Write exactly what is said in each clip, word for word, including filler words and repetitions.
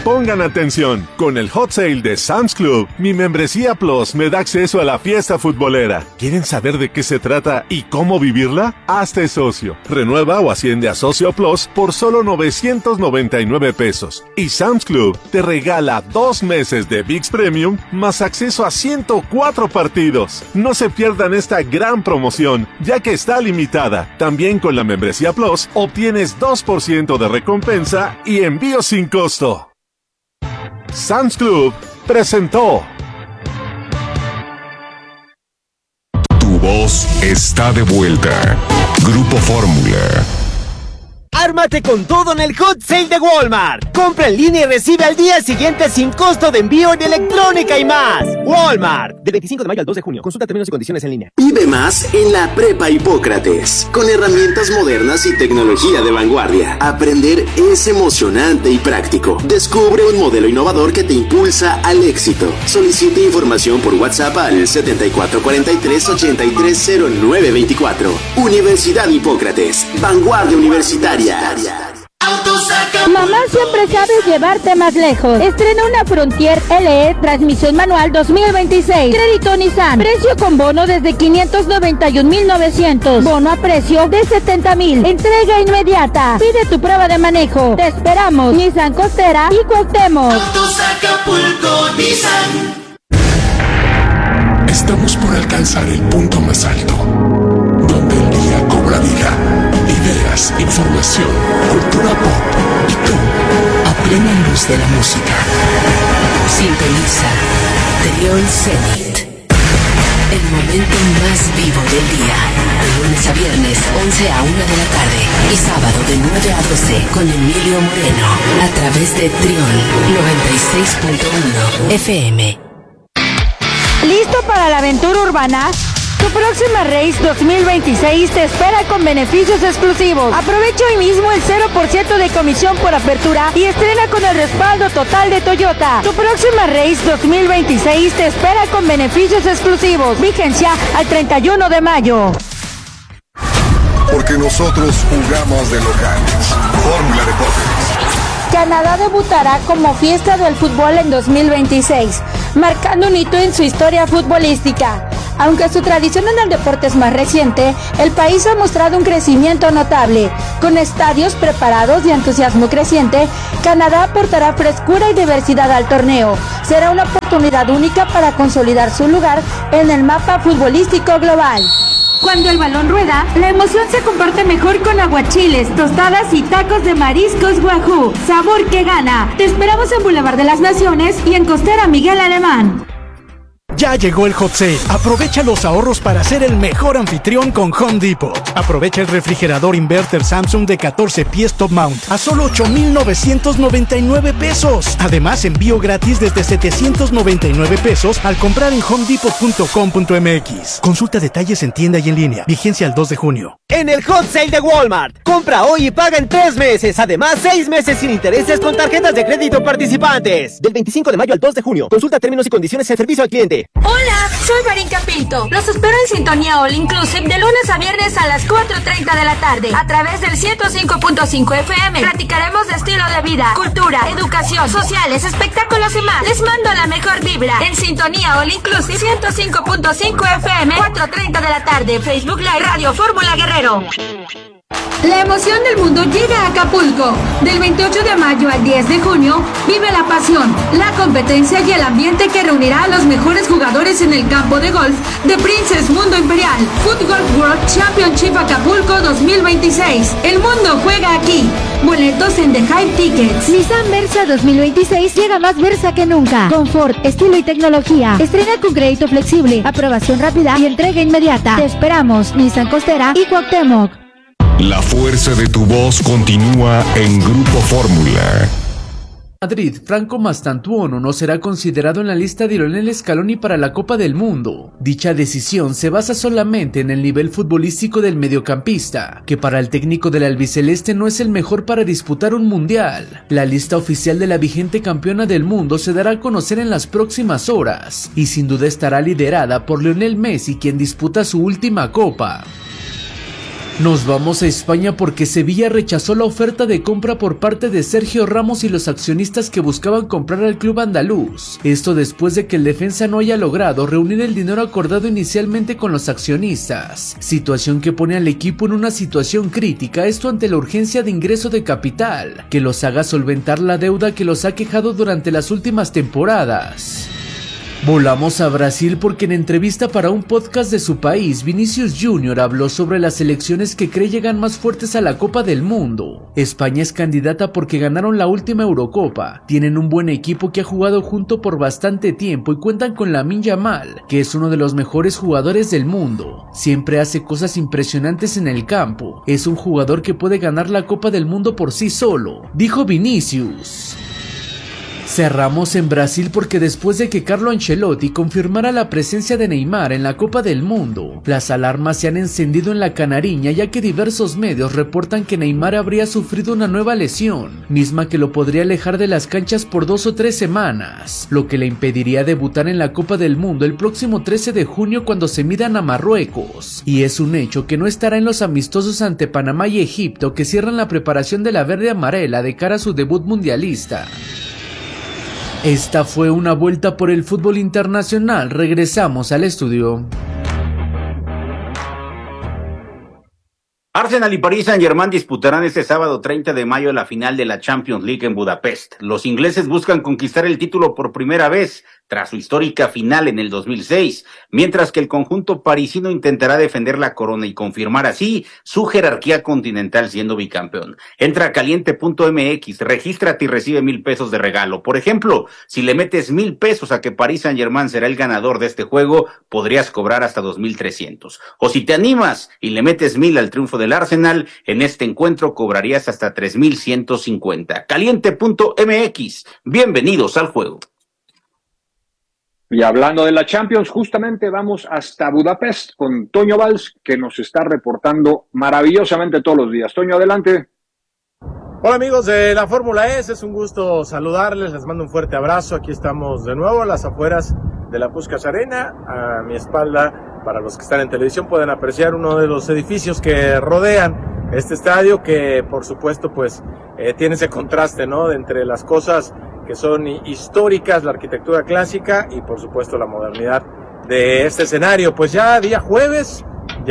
Pongan atención, con el hot sale de Sam's Club, mi membresía Plus me da acceso a la fiesta futbolera. ¿Quieren saber de qué se trata y cómo vivirla? Hazte socio. Renueva o asciende a Socio Plus por solo novecientos noventa y nueve pesos. Y Sam's Club te regala dos meses de V I X Premium más acceso a ciento cuatro partidos. No se pierdan esta gran promoción, ya que está limitada. También con la membresía Plus obtienes dos por ciento de recompensa y envío sin costo. Sam's Club presentó. Tu voz está de vuelta. Grupo Fórmula. Ármate con todo en el Hot Sale de Walmart. Compra en línea y recibe al día siguiente sin costo de envío en electrónica y más. Walmart. Del veinticinco de mayo al dos de junio. Consulta términos y condiciones en línea. Vive más en la Prepa Hipócrates. Con herramientas modernas y tecnología de vanguardia. Aprender es emocionante y práctico. Descubre un modelo innovador que te impulsa al éxito. Solicite información por WhatsApp al setenta y cuatro cuarenta y tres ochenta y tres cero nueve veinticuatro. Universidad Hipócrates. Vanguardia universitaria. Mamá siempre sabe llevarte más lejos. Estrena una Frontier L E transmisión manual dos mil veintiséis. Crédito Nissan. Precio con bono desde quinientos noventa y un mil novecientos. Bono a precio de setenta mil. Entrega inmediata. Pide tu prueba de manejo. Te esperamos. Nissan Costera y Cuauhtémoc. Autos Acapulco Nissan. Estamos por alcanzar el punto más alto, donde el día cobra vida. Ideas, información, cultura pop y tú, a plena luz de la música. Sintoniza Triol Zenit. El momento más vivo del día. De lunes a viernes, once a una de la tarde. Y sábado de nueve a doce con Emilio Moreno. A través de Triol noventa y seis punto uno F M. ¿Listo para la aventura urbana? Tu próxima Race dos mil veintiséis te espera con beneficios exclusivos. Aprovecha hoy mismo el cero por ciento de comisión por apertura y estrena con el respaldo total de Toyota. Tu próxima Race dos mil veintiséis te espera con beneficios exclusivos. Vigencia al treinta y uno de mayo. Porque nosotros jugamos de locales. Fórmula Deportes. Canadá debutará como fiesta del fútbol en dos mil veintiséis, marcando un hito en su historia futbolística. Aunque su tradición en el deporte es más reciente, el país ha mostrado un crecimiento notable. Con estadios preparados y entusiasmo creciente, Canadá aportará frescura y diversidad al torneo. Será una oportunidad única para consolidar su lugar en el mapa futbolístico global. Cuando el balón rueda, la emoción se comparte mejor con aguachiles, tostadas y tacos de mariscos Wahoo. Sabor que gana. Te esperamos en Boulevard de las Naciones y en Costera Miguel Alemán. Ya llegó el Hot Sale. Aprovecha los ahorros para ser el mejor anfitrión con Home Depot. Aprovecha el refrigerador inverter Samsung de catorce pies top mount a solo ocho mil novecientos noventa y nueve pesos. Además, envío gratis desde setecientos noventa y nueve pesos al comprar en home depot punto com punto m x. Consulta detalles en tienda y en línea. Vigencia al dos de junio. En el Hot Sale de Walmart. Compra hoy y paga en tres meses. Además, seis meses sin intereses con tarjetas de crédito participantes. Del veinticinco de mayo al dos de junio. Consulta términos y condiciones en servicio al cliente. Hola, soy Marinka Pinto. Los espero en Sintonía All Inclusive de lunes a viernes a las cuatro treinta de la tarde. A través del ciento cinco punto cinco F M. Platicaremos de estilo de vida, cultura, educación, sociales, espectáculos y más. Les mando la mejor vibra. En Sintonía All Inclusive ciento cinco punto cinco F M. cuatro treinta de la tarde. Facebook Live Radio Fórmula Guerrero. La emoción del mundo llega a Acapulco. Del veintiocho de mayo al diez de junio, vive la pasión, la competencia y el ambiente que reunirá a los mejores jugadores en el campo de golf de Princess Mundo Imperial. Foot Golf World Championship Acapulco dos mil veintiséis. El mundo juega aquí. Boletos en The Hype Tickets. Nissan Versa dos mil veintiséis llega más Versa que nunca. Confort, estilo y tecnología. Estrena con crédito flexible, aprobación rápida y entrega inmediata. Te esperamos. Nissan Costera y Cuauhtémoc. La fuerza de tu voz continúa en Grupo Fórmula. Madrid, Franco Mastantuono no será considerado en la lista de Lionel Scaloni para la Copa del Mundo. Dicha decisión se basa solamente en el nivel futbolístico del mediocampista, que para el técnico del albiceleste no es el mejor para disputar un mundial. La lista oficial de la vigente campeona del mundo se dará a conocer en las próximas horas, y sin duda estará liderada por Lionel Messi, quien disputa su última Copa. Nos vamos a España porque Sevilla rechazó la oferta de compra por parte de Sergio Ramos y los accionistas que buscaban comprar al club andaluz. Esto después de que el defensa no haya logrado reunir el dinero acordado inicialmente con los accionistas, situación que pone al equipo en una situación crítica, esto ante la urgencia de ingreso de capital, que los haga solventar la deuda que los ha quejado durante las últimas temporadas. Volamos a Brasil porque en entrevista para un podcast de su país, Vinicius Junior habló sobre las selecciones que cree llegan más fuertes a la Copa del Mundo. España es candidata porque ganaron la última Eurocopa, tienen un buen equipo que ha jugado junto por bastante tiempo y cuentan con Lamine Yamal, que es uno de los mejores jugadores del mundo. Siempre hace cosas impresionantes en el campo, es un jugador que puede ganar la Copa del Mundo por sí solo, dijo Vinicius. Cerramos en Brasil porque después de que Carlo Ancelotti confirmara la presencia de Neymar en la Copa del Mundo, las alarmas se han encendido en la Canariña, ya que diversos medios reportan que Neymar habría sufrido una nueva lesión, misma que lo podría alejar de las canchas por dos o tres semanas, lo que le impediría debutar en la Copa del Mundo el próximo trece de junio cuando se midan a Marruecos, y es un hecho que no estará en los amistosos ante Panamá y Egipto que cierran la preparación de la verde amarela de cara a su debut mundialista. Esta fue una vuelta por el fútbol internacional. Regresamos al estudio. Arsenal y Paris Saint-Germain disputarán este sábado treinta de mayo la final de la Champions League en Budapest. Los ingleses buscan conquistar el título por primera vez tras su histórica final en el dos mil seis, mientras que el conjunto parisino intentará defender la corona y confirmar así su jerarquía continental siendo bicampeón. Entra a caliente punto m x, regístrate y recibe mil pesos de regalo. Por ejemplo, si le metes mil pesos a que Paris Saint-Germain será el ganador de este juego, podrías cobrar hasta dos mil trescientos. O si te animas y le metes mil al triunfo del Arsenal, en este encuentro cobrarías hasta tres mil ciento cincuenta. caliente punto m x, bienvenidos al juego. Y hablando de la Champions, justamente vamos hasta Budapest con Toño Valls, que nos está reportando maravillosamente todos los días. Toño, adelante. Hola amigos de la Fórmula E, es un gusto saludarles, les mando un fuerte abrazo. Aquí estamos de nuevo a las afueras de la Puskás Arena. A mi espalda, para los que están en televisión, pueden apreciar uno de los edificios que rodean este estadio, que por supuesto pues eh, tiene ese contraste, ¿no?, de entre las cosas que son históricas, la arquitectura clásica y por supuesto la modernidad de este escenario. Pues ya día jueves,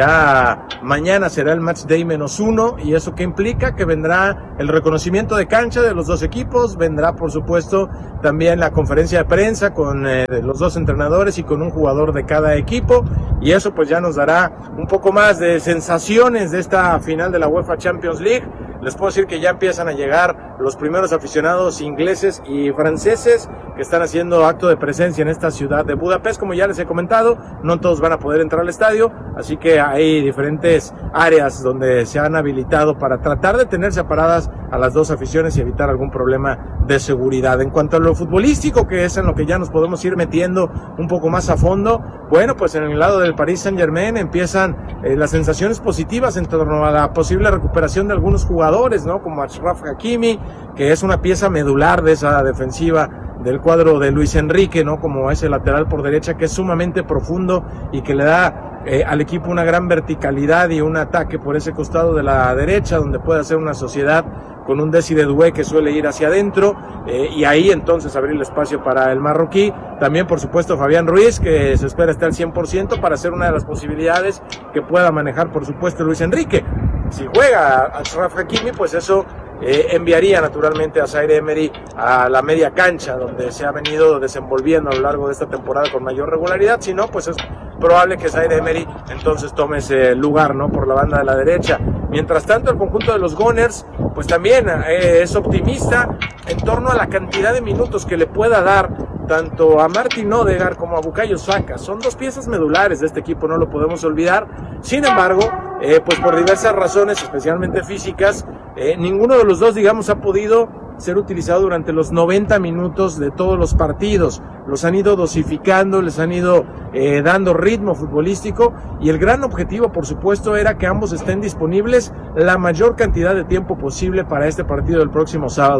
ya mañana será el match day menos uno, y eso que implica que vendrá el reconocimiento de cancha de los dos equipos, vendrá por supuesto también la conferencia de prensa con eh, los dos entrenadores y con un jugador de cada equipo, y eso pues ya nos dará un poco más de sensaciones de esta final de la UEFA Champions League. Les puedo decir que ya empiezan a llegar los primeros aficionados ingleses y franceses que están haciendo acto de presencia en esta ciudad de Budapest. Como ya les he comentado, no todos van a poder entrar al estadio, así que hay diferentes áreas donde se han habilitado para tratar de tener separadas a las dos aficiones y evitar algún problema de seguridad. En cuanto a lo futbolístico, que es en lo que ya nos podemos ir metiendo un poco más a fondo, bueno, pues en el lado del Paris Saint-Germain empiezan eh, las sensaciones positivas en torno a la posible recuperación de algunos jugadores, ¿no?, como Achraf Hakimi, que es una pieza medular de esa defensiva del cuadro de Luis Enrique, ¿no?, como ese lateral por derecha que es sumamente profundo y que le da eh, al equipo una gran verticalidad y un ataque por ese costado de la derecha, donde puede hacer una sociedad con un Desiré Doué que suele ir hacia adentro, eh, y ahí entonces abrir el espacio para el marroquí. También por supuesto Fabián Ruiz, que se espera estar al cien por ciento para ser una de las posibilidades que pueda manejar por supuesto Luis Enrique. Si juega a Achraf Hakimi, pues eso eh, enviaría naturalmente a Zaire Emery a la media cancha, donde se ha venido desenvolviendo a lo largo de esta temporada con mayor regularidad. Si no, pues es probable que Zaire Emery entonces tome ese lugar, ¿no?, por la banda de la derecha. Mientras tanto, el conjunto de los Gunners pues también eh, es optimista en torno a la cantidad de minutos que le pueda dar tanto a Martin Odegaard como a Bukayo Saka. Son dos piezas medulares de este equipo, no lo podemos olvidar. Sin embargo, eh, pues por diversas razones, especialmente físicas, eh, ninguno de los dos, digamos, ha podido ser utilizado durante los noventa minutos de todos los partidos. Los han ido dosificando, les han ido eh, dando ritmo futbolístico, y el gran objetivo, por supuesto, era que ambos estén disponibles la mayor cantidad de tiempo posible para este partido del próximo sábado.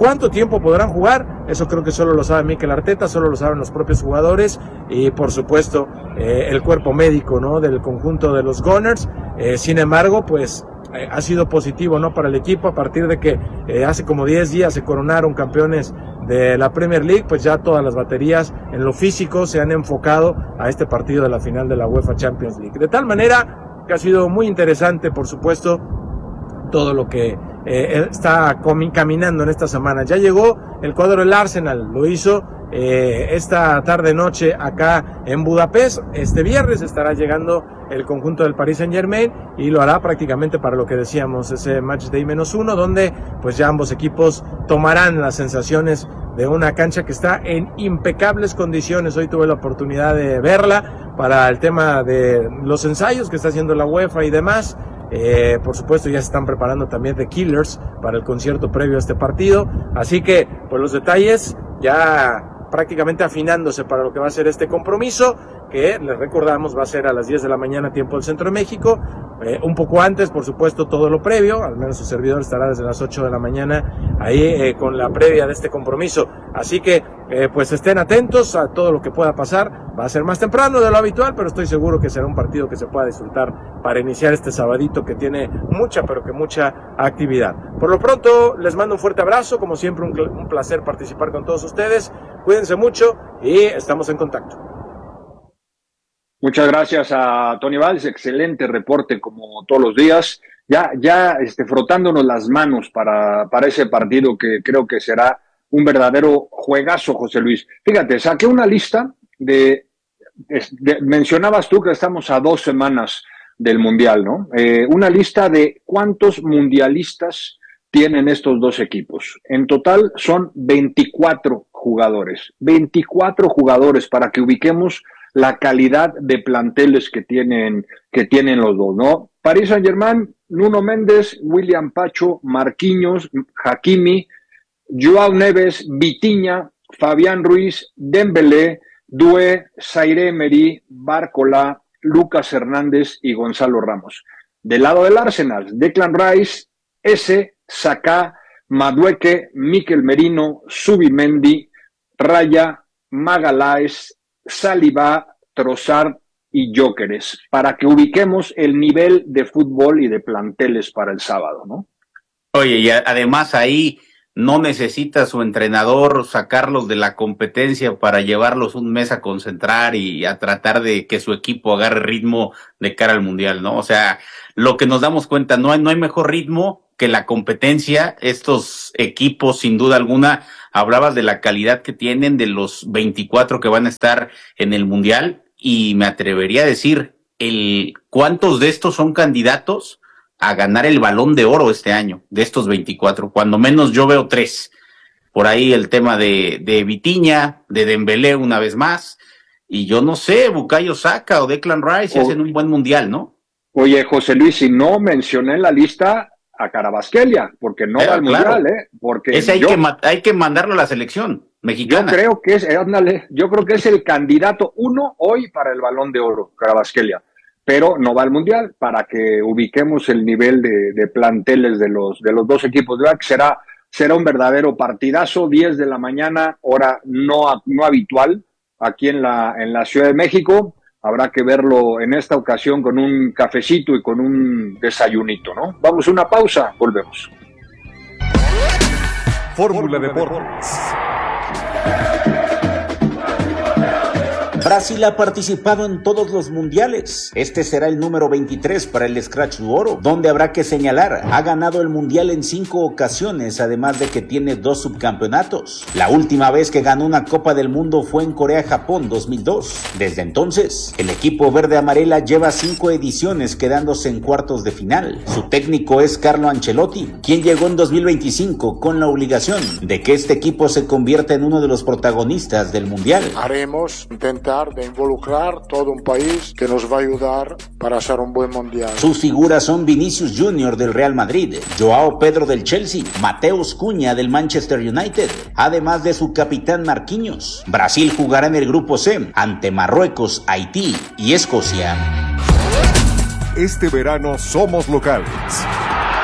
¿Cuánto tiempo podrán jugar? Eso creo que solo lo sabe Mikel Arteta, solo lo saben los propios jugadores y por supuesto eh, el cuerpo médico, ¿no?, del conjunto de los Gunners. Eh, sin embargo, pues eh, ha sido positivo, ¿no?, para el equipo a partir de que eh, hace como diez días se coronaron campeones de la Premier League, pues ya todas las baterías en lo físico se han enfocado a este partido de la final de la UEFA Champions League. De tal manera que ha sido muy interesante, por supuesto, todo lo que eh, está caminando en esta semana. Ya llegó el cuadro del Arsenal, lo hizo eh, esta tarde noche acá en Budapest. Este viernes estará llegando el conjunto del Paris Saint Germain y lo hará prácticamente para lo que decíamos, ese match day menos uno, donde pues ya ambos equipos tomarán las sensaciones de una cancha que está en impecables condiciones. Hoy tuve la oportunidad de verla para el tema de los ensayos que está haciendo la UEFA y demás. Eh, por supuesto ya se están preparando también The Killers para el concierto previo a este partido, así que pues los detalles ya prácticamente afinándose para lo que va a ser este compromiso, que les recordamos va a ser a las diez de la mañana tiempo del Centro de México, eh, un poco antes por supuesto todo lo previo, al menos su servidor estará desde las ocho de la mañana ahí eh, con la previa de este compromiso, así que eh, pues estén atentos a todo lo que pueda pasar. Va a ser más temprano de lo habitual, pero estoy seguro que será un partido que se pueda disfrutar para iniciar este sabadito que tiene mucha, pero que mucha actividad. Por lo pronto, les mando un fuerte abrazo, como siempre un, un placer participar con todos ustedes. Cuídense mucho y estamos en contacto. Muchas gracias a Tony Valls, excelente reporte como todos los días. Ya, ya este, frotándonos las manos para, para ese partido que creo que será un verdadero juegazo, José Luis. Fíjate, saqué una lista de, de, de mencionabas tú que estamos a dos semanas del Mundial, ¿no? Eh, una lista de cuántos mundialistas tienen estos dos equipos. En total son veinticuatro jugadores. veinticuatro jugadores para que ubiquemos la calidad de planteles que tienen, que tienen los dos, ¿no? Paris Saint-Germain, Nuno Méndez, William Pacho, Marquinhos, Hakimi, Joao Neves, Vitinha, Fabián Ruiz, Dembélé, Doué, Zaire Emery, Barcola, Lucas Hernández y Gonzalo Ramos. Del lado del Arsenal, Declan Rice, Eze, Saka, Madueke, Mikel Merino, Zubimendi, Raya, Magalhaes, Saliba, Trossard y Gyökeres, para que ubiquemos el nivel de fútbol y de planteles para el sábado, ¿no? Oye, y además ahí no necesita su entrenador sacarlos de la competencia para llevarlos un mes a concentrar y a tratar de que su equipo agarre ritmo de cara al Mundial, ¿no? O sea, lo que nos damos cuenta, no hay, no hay mejor ritmo que la competencia. Estos equipos, sin duda alguna, hablabas de la calidad que tienen, de los veinticuatro que van a estar en el Mundial, y me atrevería a decir, el ¿cuántos de estos son candidatos a ganar el Balón de Oro este año, de estos veinticuatro? Cuando menos yo veo tres. Por ahí el tema de, de Vitinha, de Dembélé una vez más, y yo no sé, Bukayo Saka o Declan Rice o, hacen un buen Mundial, ¿no? Oye, José Luis, si no mencioné en la lista a Carabasquelia, porque no Pero, va al claro, Mundial, ¿eh? Porque ese hay, yo, que, hay que mandarlo a la selección mexicana. Yo creo que es, ándale, yo creo que es el candidato uno hoy para el Balón de Oro, Carabasquelia, pero no va al Mundial, para que ubiquemos el nivel de, de planteles de los, de los dos equipos. De verdad que será, será un verdadero partidazo, diez de la mañana, hora no, no habitual, aquí en la, en la Ciudad de México. Habrá que verlo en esta ocasión con un cafecito y con un desayunito, ¿no? Vamos a una pausa, volvemos. Fórmula Deportes. Brasil ha participado en todos los mundiales. Este será el número veintitrés para el Scratch du Oro, donde habrá que señalar, ha ganado el mundial en cinco ocasiones, además de que tiene dos subcampeonatos. La última vez que ganó una Copa del Mundo fue en Corea-Japón dos mil dos. Desde entonces, el equipo verde-amarela lleva cinco ediciones quedándose en cuartos de final. Su técnico es Carlo Ancelotti, quien llegó en dos mil veinticinco con la obligación de que este equipo se convierta en uno de los protagonistas del mundial. Haremos intentar de involucrar todo un país que nos va a ayudar para hacer un buen mundial. Sus figuras son Vinicius Junior del Real Madrid, Joao Pedro del Chelsea, Mateus Cunha del Manchester United, además de su capitán Marquinhos. Brasil jugará en el grupo C ante Marruecos, Haití y Escocia. Este verano somos locales.